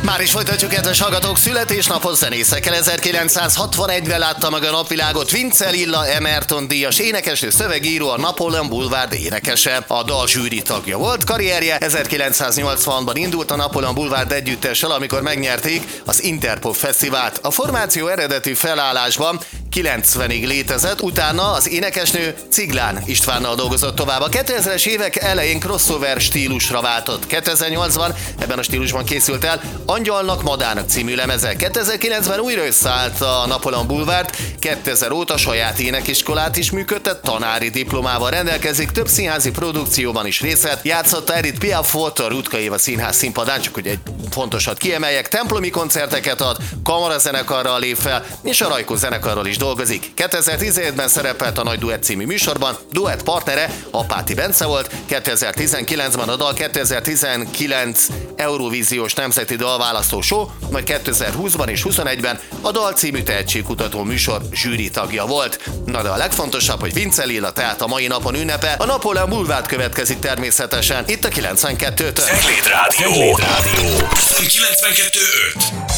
Már is folytatjuk, kedves hallgatók, születésnapos zenészekkel. 1961-ben látta meg a napvilágot Vince Lilla Emerton díjas énekesnő, szövegíró, a Napoleon Boulevard énekese. A dal zsűri tagja volt. Karrierje 1980-ban indult a Napoleon Boulevard együttessel, amikor megnyerték az Interpop Fesztivált. A formáció eredeti felállásban 90-ig létezett, utána az énekesnő Ciglán Istvánnal dolgozott tovább. A 2000-es évek elején crossover stílusra váltott. 2008-ban ebben a stílusban készült el Angyalnak, Madárnak című lemeze. 2009-ben újra összeállt a Napoleon Boulevard, 2000 óta saját énekiskolát is működtet, tanári diplomával rendelkezik, több színházi produkcióban is részt vett, játszotta Edith Piafot a Rutka Éva Színház színpadán, csak hogy egy fontosat kiemeljek, templomi koncerteket ad, kamarazenekarral lép fel, és a Rajkó zenekarral is dolgozik. 2017-ben szerepelt a Nagy Duett című műsorban, duett partnere Apáti Bence volt, 2019-ben a dal 2019 Eurovíziós Nemzeti Dalválasztó Show, majd 2020-ban és 2021-ben a Dal című tehetségkutató műsor zsűri tagja volt. Na de a legfontosabb, hogy Vince Lilla tehát a mai napon ünnepel, a Napoleon Boulevard következik természetesen, itt a 92-től. Cegléd Rádió. 92.5.